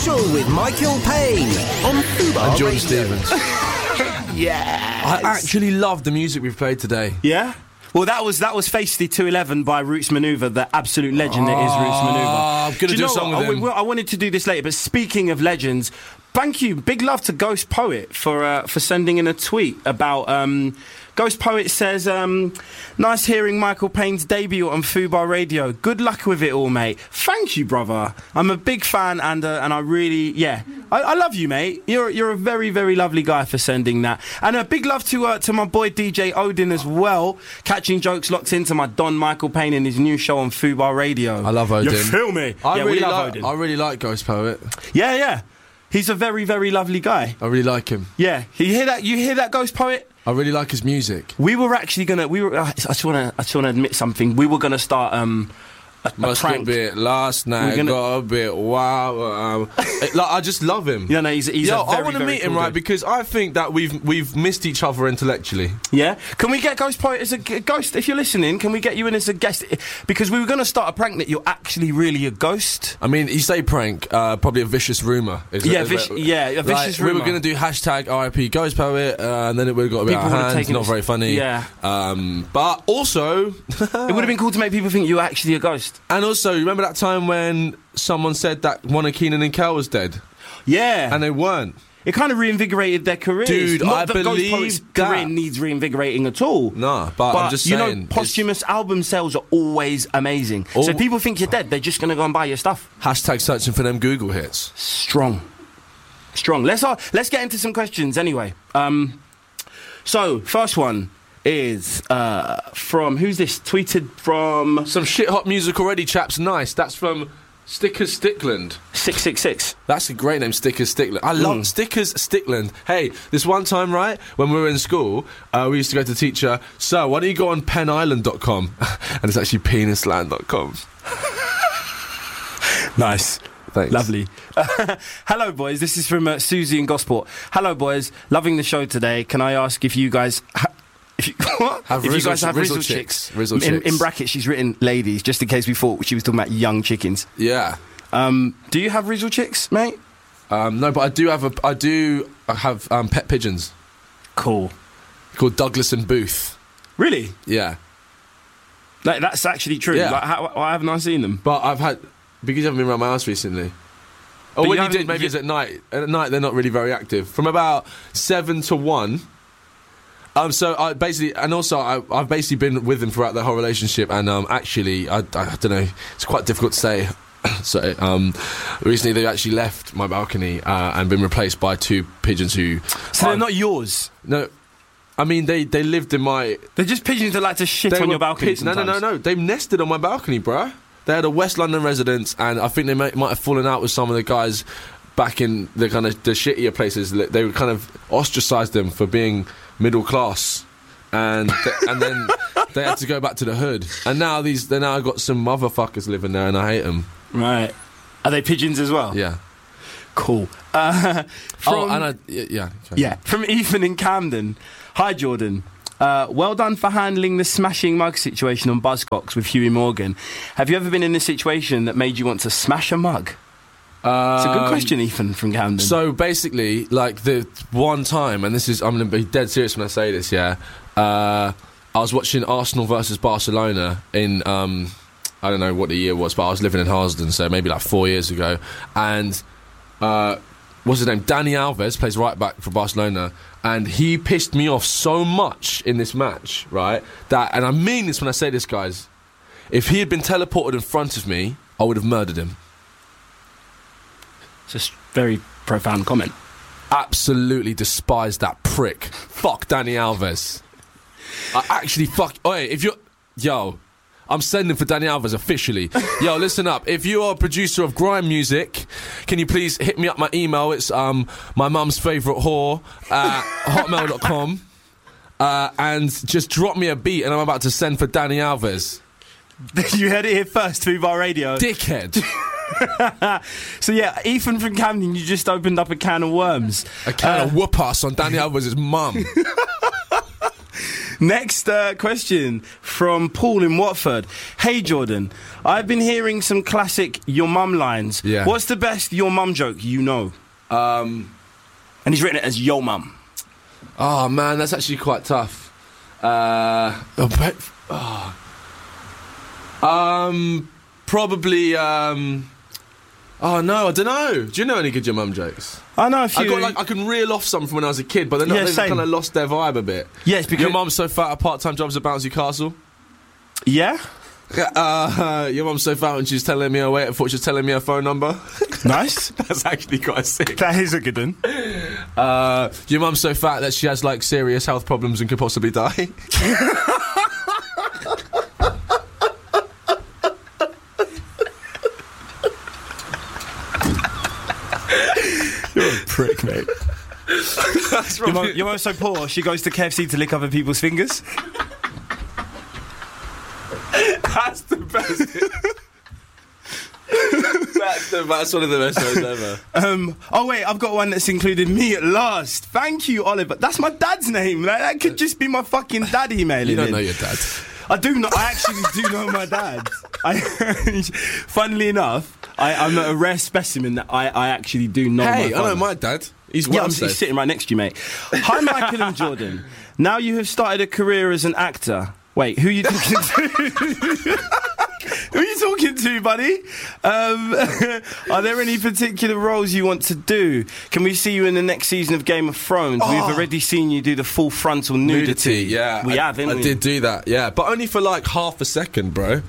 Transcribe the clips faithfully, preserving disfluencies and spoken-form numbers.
Official with Michael Payne on Fubar And John Radio. Stevens. Yeah. I actually love the music we've played today. Yeah? Well, that was that was Feisty two eleven by Roots Maneuver, the absolute legend that is Roots Maneuver. I'm going to do, you a know song what? with I, him. I wanted to do this later, but speaking of legends, thank you. Big love to Ghost Poet for uh, for sending in a tweet about... Um, Ghost Poet says, um, nice hearing Michael Payne's debut on Fubar Radio. Good luck with it all, mate. Thank you, brother. I'm a big fan, and uh, and I really, yeah, I, I love you, mate. You're you're a very, very lovely guy for sending that. And a big love to uh, to my boy D J Odin as well. Catching jokes locked into my Don Michael Payne in his new show on Fubar Radio. I love Odin. You feel me? I yeah, really we love like. Odin. I really like Ghost Poet. Yeah, yeah. He's a very, very lovely guy. I really like him. Yeah. You hear that? You hear that, Ghost Poet? I really like his music. We were actually gonna. We were. I just want to. I just want to admit something. We were gonna start um, a, a Must prank. a bit last night. gonna- Got a bit wow. Um, it- like, I just love him. You know, he's. he's Yo, a very, I want to very meet him, cool right? dude. Because I think that we've we've missed each other intellectually. Yeah. Can we get Ghost Poet as a g- ghost? If you're listening, can we get you in as a guest? Because we were gonna start a prank that you're actually really a ghost. I mean, you say prank, uh, probably a vicious rumour. Is Yeah, it, vic- is it- yeah, a vicious We were rumour. going to do hashtag R I P Ghost Poet, uh, and then it would have got a bit People out would of have hand. taken Not it- very funny. Yeah. Um, but also, It would have been cool to make people think you were actually a ghost. and also, you remember that time when someone said that one of Keenan and Kel was dead, Yeah. and they weren't. It kind of reinvigorated their careers. Dude, Not I that Ghost believe Poet's that. career needs reinvigorating at all. No, but, I'm just you saying. know, it's posthumous album sales are always amazing. So All- if people think you're dead, they're just going to go and buy your stuff. hashtag searching for them Google hits. Strong, strong. Let's uh, let's get into some questions anyway. Um, so first one is uh, from who's this? Tweeted from Some shit hot music already, chaps. Nice. That's from Stickers Stickland. six six six. That's a great name, Stickers Stickland. I love Mm. Stickers Stickland. Hey, this one time, right, when we were in school, uh, we used to go to the teacher, so why don't you go on pen island dot com? And it's actually penisland dot com. Nice. Thanks. Lovely. Hello, boys. This is from uh, Susie in Gosport. Hello, boys. Loving the show today. Can I ask if you guys... Ha- if you, what? Have if you Rizzle- guys have Rizzle Rizzle chicks. chicks. Rizzle in, chicks. in brackets, she's written ladies, just in case we thought she was talking about young chickens. Yeah. Um, do you have Rizzle chicks, mate? Um, no, but I do have a, I do have um, pet pigeons Cool. called Douglas and Booth. Really? Yeah. Like, that's actually true. Yeah. Like, how, why haven't I seen them? But I've had, because you haven't been around my house recently. Or But when you you did, haven't- maybe you- it's at night. At night, they're not really very active. From about seven to one. Um, so I basically, and also I, I've basically been with them throughout the whole relationship, and um, actually, I, I don't know, it's quite difficult to say. So um, recently, they actually left my balcony uh, and been replaced by two pigeons who. So they're are- not yours. No, I mean they they lived in my. They're just pigeons that like to shit They on were your balcony. pi- no, no, no, sometimes. no. They nested on my balcony, bruh. They had a West London residence, and I think they might, might have fallen out with some of the guys back in the kind of the shittier places. They would kind of ostracised them for being middle class, and th- and then they had to go back to the hood. And now these, they now got some motherfuckers living there, and I hate them. Right. Are they pigeons as well? Yeah. Cool. Uh, from, oh, and I yeah. Yeah. yeah. From Ethan in Camden. Hi, Jordan. Uh, well done for handling the smashing mug situation on Buzzcocks with Huey Morgan. Have you ever been in a situation that made you want to smash a mug? It's a good question, Ethan from Camden. So basically, like the one time, and this is, I'm going to be dead serious when I say this, yeah. Uh, I was watching Arsenal versus Barcelona in, um, I don't know what the year was, but I was living in Harsden, so maybe like four years ago. And uh, what's his name? Dani Alves plays right back for Barcelona, and he pissed me off so much in this match, right? That, and I mean this when I say this, guys. If he had been teleported in front of me, I would have murdered him. It's a very profound comment. Absolutely despise that prick. Fuck Dani Alves. I actually fuck. Oi, if you're. Yo, I'm sending for Dani Alves officially. Yo, listen up. If you are a producer of grime music, can you please hit me up my email? It's um my mum's favourite whore at hotmail dot com. Uh, and just drop me a beat, and I'm about to send for Dani Alves. You heard it here first, Fubar Radio. Dickhead. So yeah, Ethan from Camden, you just opened up a can of worms. A can Uh, of whoop ass on Dani Alves' mum. Next uh, question from Paul in Watford. Hey, Jordan. I've been hearing some classic your mum lines. Yeah. What's the best your mum joke you know? Um, and he's written it as yo mum. oh, man, that's actually quite tough. Uh, oh, but- oh. Um, probably... Um, oh, no, I don't know. Do you know any good your mum jokes? I know a few. I got like I can reel off some from when I was a kid, but they're not, Yeah, they've same. kind of lost their vibe a bit. Yes, because- your mum's so fat, her part-time job's at Bouncy Castle. Yeah? Uh, your mum's so fat when she's telling me her weight, I thought she was telling me her phone number. Nice. That's actually quite sick. That is a good one. Uh, your mum's so fat that she has like serious health problems and could possibly die. You're a prick, mate. That's Your, mum, probably- your mum's so poor, she goes to K F C to lick other people's fingers. That's the best. That's, the, that's one of the best ones ever. Um, oh, wait, I've got one that's included me at last. Thank you, Oliver. That's my dad's name. Like, that could just be my fucking dad emailing You don't in. know your dad. I do know. I actually do know my dad. I, funnily enough, I, I'm a rare specimen that I, I actually do know my Hey, I father. know my dad. He's Yeah, well I'm, said. he's sitting right next to you, mate. Hi, Michael and Jordan. Now you have started a career as an actor. Wait, who are you talking to? Who are you talking to, buddy? Um, are there any particular roles you want to do? Can we see you in the next season of Game of Thrones? Oh. We've already seen you do the full frontal nudity. yeah. We I, have, didn't I we? did do that, yeah. But only for like half a second, bro.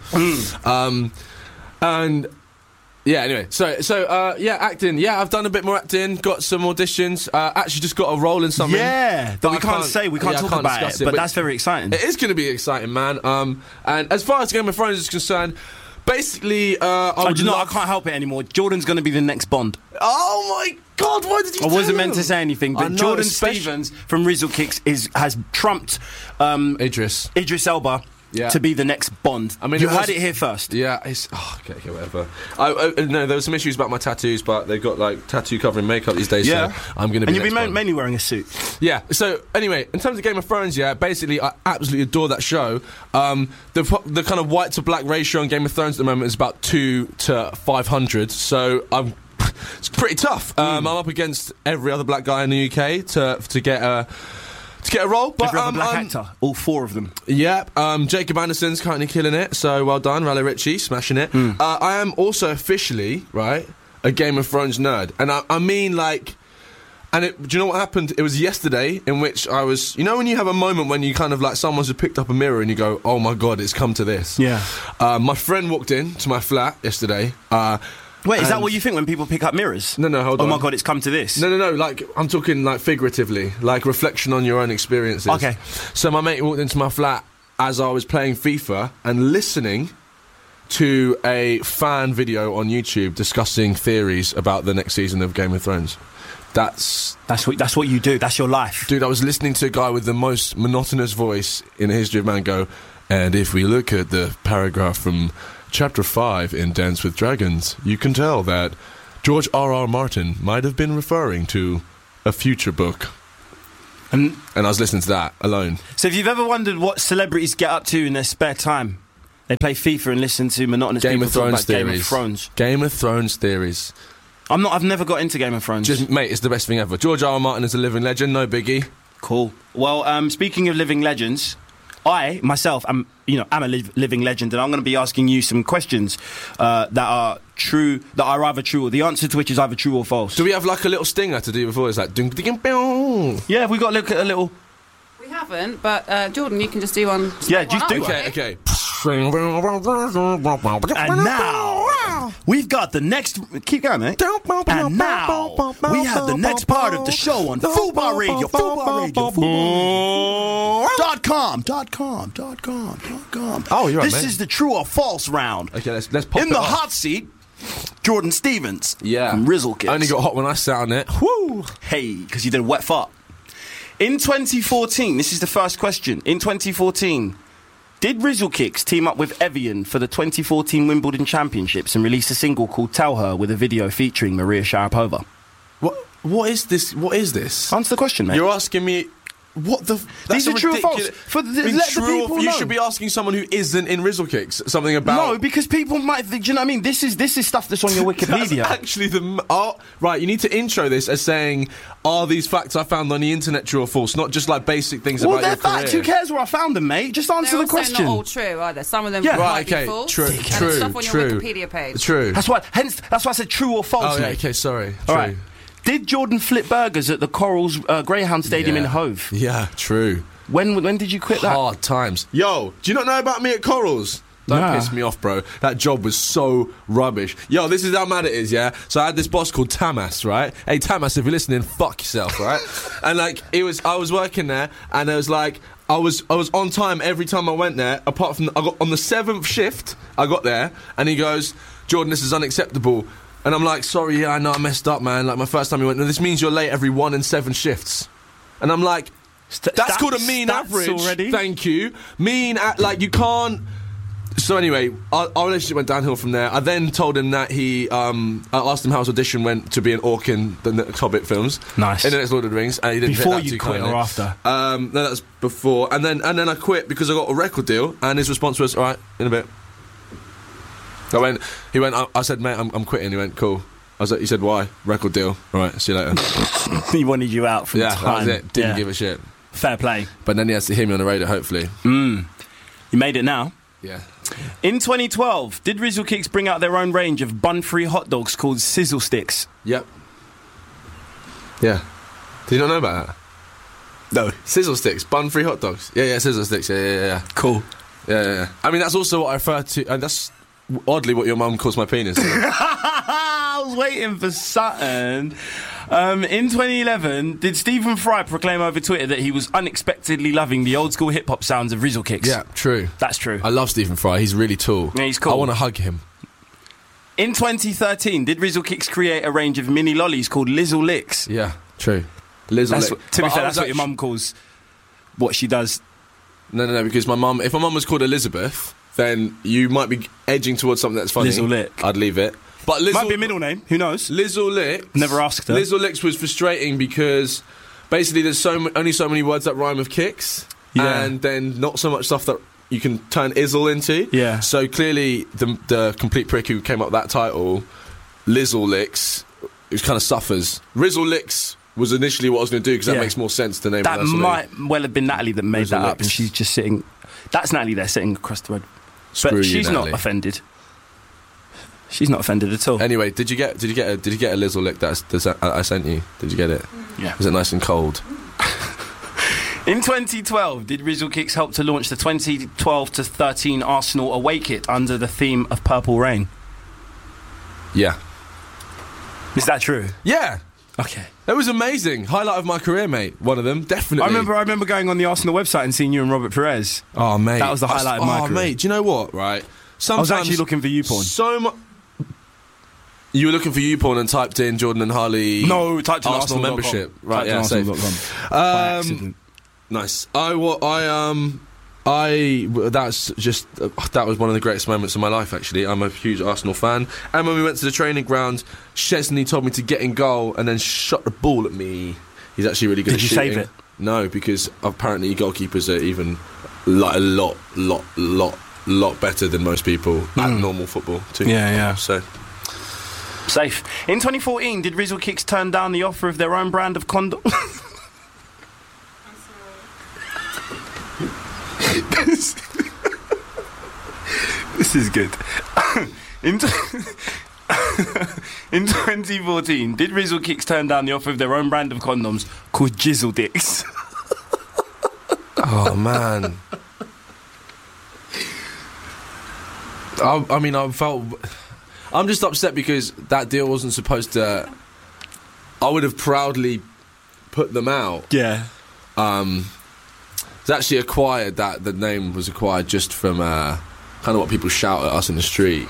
um, and... Yeah, anyway, so, so uh, yeah, acting. Yeah, I've done a bit more acting, got some auditions, uh, actually just got a role in something. Yeah, But we I can't, can't- say, we can't yeah, I talk can't about discuss it, it, but but- that's very exciting. It is going to be exciting, man. Um, and as far as Game of Thrones is concerned, basically, uh, I Oh, would do you know, I love- can't help it anymore. Jordan's going to be the next Bond. Oh my God, why did you I do wasn't meant that? to say anything, I but know, Jordan especially- Stevens from Rizzle Kicks is has trumped um, Idris. Idris Elba Yeah. to be the next Bond. I mean, you it heard was- it here first. Yeah, it's oh, okay, okay, whatever. I, I, no, there were some issues about my tattoos, but they've got like tattoo covering makeup these days. Yeah. so I'm going to be. And you'll be next ma- Bond. mainly wearing a suit. Yeah. So anyway, in terms of Game of Thrones, yeah, basically I absolutely adore that show. Um, the po- the kind of white to black ratio on Game of Thrones at the moment is about two to five hundred. So I'm. It's pretty tough. Um, I'm up against every other black guy in the U K to to get a to get a role. But Every other um, black um, actor, all four of them. yeah, um, Jacob Anderson's currently killing it, so well done, Raleigh Ritchie, smashing it. Hmm. Uh, I am also officially, right, a Game of Thrones nerd. And I, I mean, like, and it, do you know what happened? It was yesterday in which I was, you know when you have a moment when you kind of like, someone's just picked up a mirror and you go, oh my God, it's come to this. Yeah. Uh, my friend walked in to my flat yesterday. Uh, Wait, is that and- what you think when people pick up mirrors? No, no, hold oh on. my God, it's come to this. No, no, no, like, I'm talking, like, figuratively, like, reflection on your own experiences. Okay. So my mate walked into my flat as I was playing FIFA and listening to a fan video on YouTube discussing theories about the next season of Game of Thrones. That's... That's what that's what you do. That's your life. Dude, I was listening to a guy with the most monotonous voice in the history of man go, and if we look at the paragraph from Chapter five in Dance with Dragons, you can tell that George R R. Martin might have been referring to a future book. And And I was listening to that alone. so, if you've ever wondered what celebrities get up to in their spare time, they play FIFA and listen to monotonous Game people of talk Thrones about Game of theories. Thrones. Game of Thrones theories. I'm not. I've never got into Game of Thrones. Just, mate, it's the best thing ever. George R R. Martin is a living legend, no biggie. Cool. Well, um, speaking of living legends, I myself am, you know, am a li- living legend, and I'm going to be asking you some questions uh, that are true, that are either true, or the answer to which is either true or false. Do we have like a little stinger to do before? It's like ding ding ding. Yeah, have we got to look at a little. We haven't, but uh, Jordan, you can just do one. Yeah, just do Okay, okay. And now we've got the next. Keep going, mate. And now we have the next part of the show on Football Radio. Football Radio. Football dot com. Dot com. Dot com. Dot com. Oh, you're right, This mate. is the true or false round. Okay, let's let's pop In it the off. hot seat, Jordan Stevens. Yeah. From Rizzle Kicks. Only got hot when I sat on it. Woo. Hey, because you did a wet fart. In twenty fourteen, this is the first question. In twenty fourteen, did Rizzle Kicks team up with Evian for the twenty fourteen Wimbledon Championships and release a single called Tell Her with a video featuring Maria Sharapova? What what is this? What is this? Answer the question, mate. You're asking me What the? These are a true or false. ridiculous- For the- I mean, let the true or- people You know. should be asking someone who isn't in Rizzle Kicks something about. No, because people might. Do you know what I mean? This is this is stuff that's on your Wikipedia. That's actually the m- oh, right. You need to intro this as saying, "Are these facts I found on the internet true or false?" Not just like basic things well, about they're your facts. career. Who cares where I found them, mate? Just answer They're the also question. not all true either. Some of them Yeah. might Right, be okay, false. true, and true, there's stuff on true. your Wikipedia page. True. That's why. Hence, that's why I said true or false, Oh, yeah, mate. okay, sorry. All True. right. Did Jordan flip burgers at the Corals uh, Greyhound Stadium Yeah. in Hove? Yeah, true. When when did you quit that? Hard times. Yo, do you not know about me at Corals? Don't Nah. piss me off, bro. That job was so rubbish. Yo, this is how mad it is, yeah? So I had this boss called Tamas, right? Hey, Tamas, if you're listening, fuck yourself, right? And, like, it was, I was working there, and it was like, I was I was on time every time I went there, apart from, I got on the seventh shift, I got there, and he goes, Jordan, this is unacceptable. And I'm like, sorry, yeah, I know I messed up, man. Like, my first time he went, no, this means you're late every one in seven shifts. And I'm like, St- that's stats- called a mean stats average. already. Thank you. Mean, at, like, you can't. So anyway, our, our relationship went downhill from there. I then told him that he, um, I asked him how his audition went to be an orc in the next Hobbit films. Nice. In the next Lord of the Rings, and he didn't Before take that you too quit kindly. or after? Um, no, that was before, and then and then I quit because I got a record deal, and his response was, "All right, in a bit." I went. He went. I, I said, "Mate, I'm, I'm quitting." He went, "Cool." I was like, he said, "Why?" Record deal. All right, see you later. He wanted you out from yeah, time. that was it. Didn't Yeah. give a shit. Fair play. But then he has to hear me on the radio, hopefully. Mm. You made it now. Yeah. In twenty twelve, did Rizzle Kicks bring out their own range of bun-free hot dogs called Sizzle Sticks? Yep. Yeah. Did you not know about that? No. Sizzle sticks, bun-free hot dogs. Yeah, yeah, sizzle sticks. Yeah, yeah, yeah. Cool. Yeah, yeah, yeah. I mean, that's also what I refer to, and that's oddly what your mum calls my penis. I was waiting for something. Um, in twenty eleven, did Stephen Fry proclaim over Twitter that he was unexpectedly loving the old school hip hop sounds of Rizzle Kicks? Yeah, true. That's true. I love Stephen Fry. He's really tall. Yeah, he's cool. I want to hug him. In twenty thirteen, did Rizzle Kicks create a range of mini lollies called Lizzle Licks? Yeah, true. Lizzle That's lick. what, to be But fair, I that's was what your actu- mum calls what she does. No, no, no, because my mum, if my mum was called Elizabeth, then you might be edging towards something that's funny. Lizzle Lick. I'd leave it. But Lizzle, Might be a middle name. Who knows? Lizzle Licks. Never asked her. Lizzle Licks was frustrating because basically there's so m- only so many words that rhyme with kicks, Yeah. and then not so much stuff that you can turn Izzle into. Yeah. So clearly, the the complete prick who came up with that title, Lizzle Licks, it kind of suffers. Rizzle Licks was initially what I was going to do because that Yeah. makes more sense to name That it. might well have been Natalie that made Rizzle that up, Licks. and she's just sitting. That's Natalie there sitting across the road. Screw but you, she's Natalie. not offended. She's not offended at all. Anyway, did you get did you get a, did you get a Lizzle Lick that I, that I sent you? Did you get it? Yeah. Was it nice and cold? In twenty twelve, did Rizzle Kicks help to launch the twenty twelve to thirteen Arsenal away kit under the theme of Purple Rain? Yeah. Is that true? Yeah. Okay. That was amazing. Highlight of my career, mate. One of them, definitely. I remember. I remember going on the Arsenal website and seeing you and Robert Perez. Oh, mate. That was the I- highlight of my oh, career. mate. Do you know what? Right. I Sometimes was actually looking for you porn. So much. You were looking for you porn and typed in Jordan and Harley. No, typed in Arsenal Arsenal dot com. membership. Right. Typed in Yeah. Arsenal Safe. dot com. By Um, accident. nice. I. wa- I. Um. I. That's just. Uh, that was one of the greatest moments of my life. Actually, I'm a huge Arsenal fan. And when we went to the training ground, Chesney told me to get in goal and then shot the ball at me. He's actually really good Did at you shooting. save it? No, because apparently goalkeepers are even like a lot, lot, lot, lot better than most people at normal football too. Yeah, yeah. So Safe. In twenty fourteen, did Rizzle Kicks turn down the offer of their own brand of condom? this, this is good. In, t- in twenty fourteen, did Rizzle Kicks turn down the offer of their own brand of condoms called Jizzle Dicks? oh man. I, I mean, I felt. I'm just upset because that deal wasn't supposed to. I would have proudly put them out. Yeah. Um, it's actually acquired that the name was acquired just from uh, kind of what people shout at us in the street.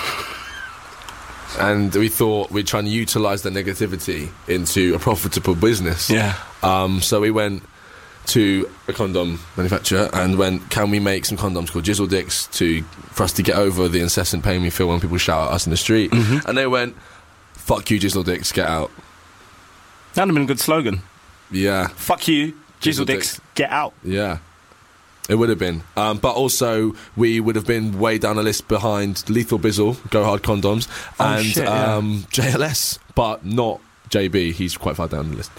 And we thought we'd try and utilise the negativity into a profitable business. Yeah. Um, so we went to a condom manufacturer and went, can we make some condoms called Jizzle Dicks to for us to get over the incessant pain we feel when people shout at us in the street? Mm-hmm. And they went, fuck you, Jizzle Dicks, get out. That'd have been a good slogan. Yeah. Fuck you, Jizzle Dicks, get out. Yeah. It would have been. Um, but also, we would have been way down the list behind Lethal Bizzle, Go Hard Condoms, Oh, and shit, yeah. um, J L S, but not J B. He's quite far down the list.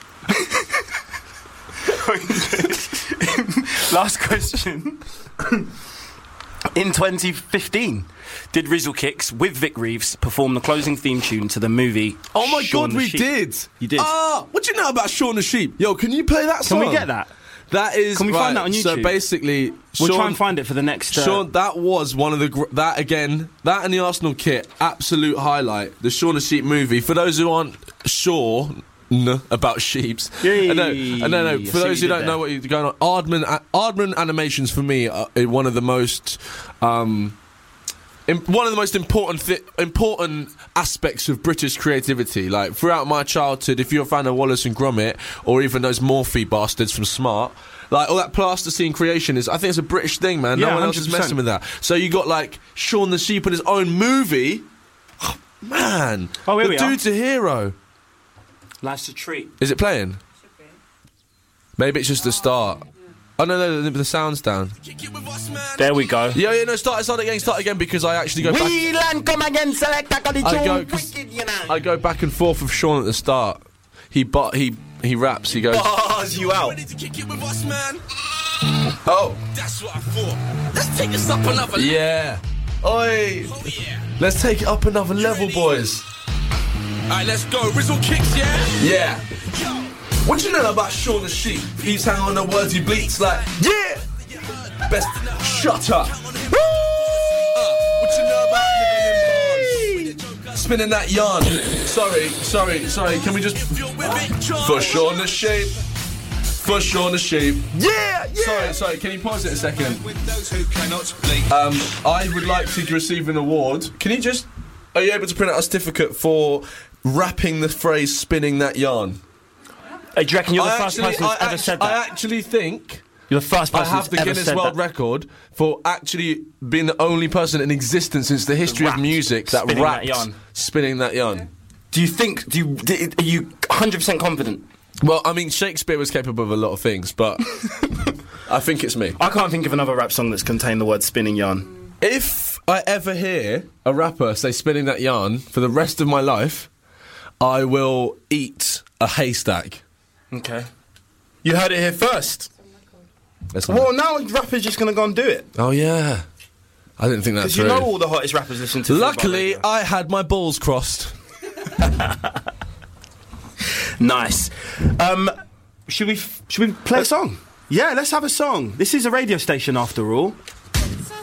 Last question. In twenty fifteen, did Rizzle Kicks with Vic Reeves perform the closing theme tune to the movie Oh my Shaun god, the we Sheep? did! You did? Ah, what do you know about Shaun the Sheep? Yo, can you play that Can song? we get that? That is. Can we right, find that on YouTube? So basically, We'll Shaun, try and find it for the next... Uh, Shaun, that was one of the gr- that again, that and the Arsenal kit, absolute highlight. The Shaun the Sheep movie. For those who aren't sure n- about sheeps, Yay. I know, I know, no. I For see those what who you don't did know there. what you're going on, Aardman, uh, Aardman Animations for me are uh, one of the most. Um, im- one of the most important thi- important aspects of British creativity. Like throughout my childhood, if you're a fan of Wallace and Gromit, or even those Morphe bastards from Smart, like all that plasticine creation is, I think it's a British thing, man. Yeah, no one else one hundred is percent. messing with that. So you got like Shaun the Sheep in his own movie. Man, Oh, here the we are. dude's a hero. Life's a treat. Is it playing? Maybe it's just the start. Oh no, no, the, the sound's down. There we go. Yeah, yeah, no, start, start again, start again because I actually go back. Whelan come again, select I go, 'cause I go back and forth with Sean at the start. He but he he raps. He goes. bars you out. Oh, That's what I thought. Let's take this up another yeah. Oi. Oh, yeah. Let's take it up another level, boys. Alright, let's go. Rizzle Kicks, yeah? Yeah. Yo. What do you know about Shaun the Sheep? He's hanging on the words he bleats like, yeah. Best. Shut up. Uh, what you know about living in bars? Spinning that yarn. Sorry, sorry, sorry. Can we just If you're with it, Charlie. for Shaun the Sheep? For Shaun the Sheep. Yeah, yeah. Sorry, sorry. Can you pause it a second? With those who cannot bleed. Um, I would like to receive an award. Can you just? Are you able to print out a certificate for rapping the phrase "spinning that yarn"? Hey, do you reckon you're the I first actually, person who's I ever act- said I that? actually think You're the first I person have who's the ever Guinness said World that. Record for actually being the only person in existence since the history of Rapped, music that spinning that rapped yarn. spinning that yarn. Do you think? Do you? do- Are you one hundred percent confident? Well, I mean, Shakespeare was capable of a lot of things, but I think it's me. I can't think of another rap song that's contained the word spinning yarn. If I ever hear a rapper say spinning that yarn for the rest of my life, I will eat a haystack. Okay. You heard it here first. That's not- Well, now rappers just gonna go and do it oh, yeah. I didn't think that's because you true. know all the hottest rappers listen to. Luckily, Football I had my balls crossed. Radio. Nice. Um, should we? Should we play a song? Yeah, let's have a song. This is a radio station after all.